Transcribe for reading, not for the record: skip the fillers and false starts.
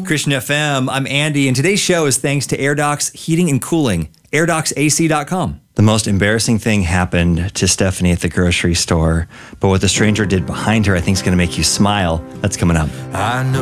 Christian FM, I'm Andy, and today's show is thanks to AirDocs Heating and Cooling, AirDocsAC.com. The most embarrassing thing happened to Stephanie at the grocery store, but what the stranger did behind her I think is going to make you smile. That's coming up. I know